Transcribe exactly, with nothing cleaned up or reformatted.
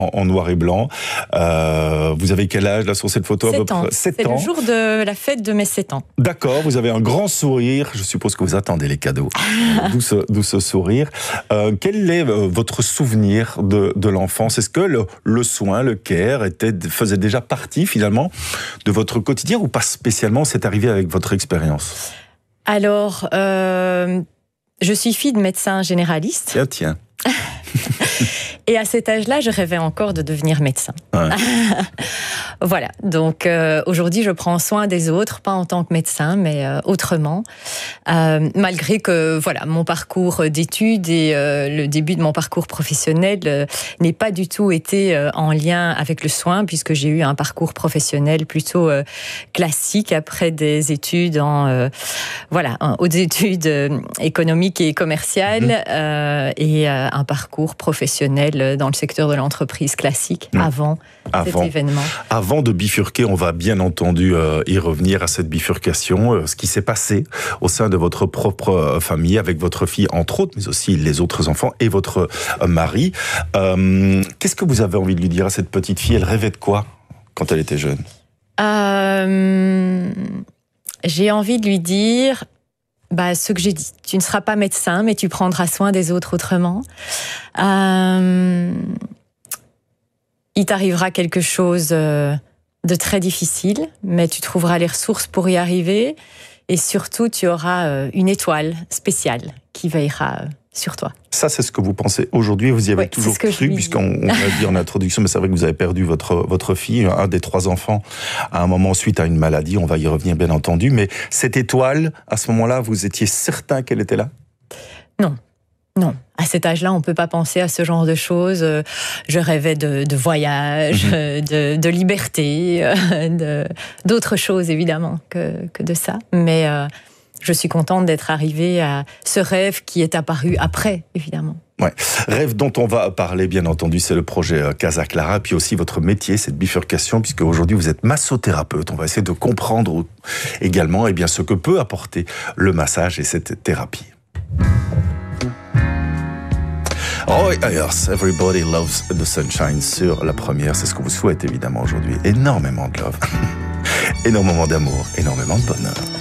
en, en noir et blanc. Euh, vous avez quel âge là sur cette photo? sept ans. C'est le jour de la fête de mes sept ans. D'accord, vous avez un grand sourire. Je suppose que vous attendez les cadeaux. D'où ce, d'où ce sourire. Euh, quel est euh, votre souvenir de, de l'enfance? Est-ce que le, le soin, le care était, faisait déjà partie finalement de votre quotidien ou pas spécialement? C'est arrivé avec votre expérience? Alors, euh, je suis fille de médecin généraliste. Tiens, tiens. Et à cet âge-là, je rêvais encore de devenir médecin. Ouais. Voilà, donc euh, aujourd'hui, je prends soin des autres, pas en tant que médecin, mais euh, autrement. Euh, malgré que voilà, mon parcours d'études et euh, le début de mon parcours professionnel euh, n'ait pas du tout été euh, en lien avec le soin, puisque j'ai eu un parcours professionnel plutôt euh, classique après des études en euh, voilà, en hautes études euh, économiques et commerciales, mmh. euh, et euh, un parcours professionnel dans le secteur de l'entreprise classique mmh. avant, avant cet événement. Avant de bifurquer, on va bien entendu euh, y revenir à cette bifurcation, euh, ce qui s'est passé au sein de votre propre euh, famille, avec votre fille entre autres, mais aussi les autres enfants et votre euh, mari. Euh, qu'est-ce que vous avez envie de lui dire à cette petite fille? Elle rêvait de quoi quand elle était jeune? euh, J'ai envie de lui dire... Bah, ce que j'ai dit, tu ne seras pas médecin, mais tu prendras soin des autres autrement. Euh, il t'arrivera quelque chose de très difficile, mais tu trouveras les ressources pour y arriver. Et surtout, tu auras une étoile spéciale qui veillera sur toi. Ça, c'est ce que vous pensez aujourd'hui. Vous y avez oui, toujours cru, puisqu'on l'a dit en introduction, mais c'est vrai que vous avez perdu votre, votre fille, un des trois enfants, à un moment suite à une maladie. On va y revenir, bien entendu. Mais cette étoile, à ce moment-là, vous étiez certain qu'elle était là? Non. Non, à cet âge-là, on ne peut pas penser à ce genre de choses. Je rêvais de, de voyage, mmh. de, de liberté, de, d'autres choses, évidemment, que, que de ça. Mais euh, je suis contente d'être arrivée à ce rêve qui est apparu après, évidemment. Ouais. Rêve dont on va parler, bien entendu, c'est le projet Casa Clara, puis aussi votre métier, cette bifurcation, puisque aujourd'hui vous êtes massothérapeute. On va essayer de comprendre également eh bien, ce que peut apporter le massage et cette thérapie. Oh yes, everybody loves the sunshine sur la première. C'est ce que vous souhaitez évidemment aujourd'hui. Énormément de love, énormément d'amour, énormément de bonheur.